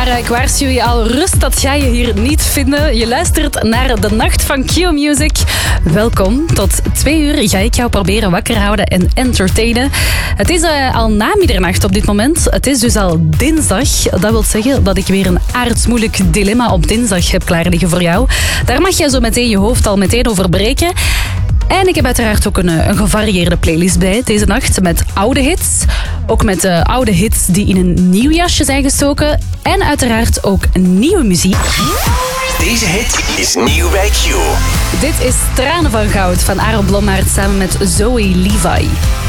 Maar ik waarschuw je al, rust, dat ga je hier niet vinden. Je luistert naar de Nacht van Q-Music. Welkom. Tot 2 uur ga ik jou proberen wakker houden en entertainen. Het is al na middernacht op dit moment. Het is dus al dinsdag. Dat wil zeggen dat ik weer een aardsmoeilijk dilemma op dinsdag heb klaar liggen voor jou. Daar mag je zo meteen je hoofd al meteen over breken. En ik heb uiteraard ook een gevarieerde playlist bij deze nacht met oude hits. Ook met oude hits die in een nieuw jasje zijn gestoken. En uiteraard ook nieuwe muziek. Deze hit is nieuw bij Q. Dit is Tranen van Goud van Aaron Blommaert samen met Zoe Levi.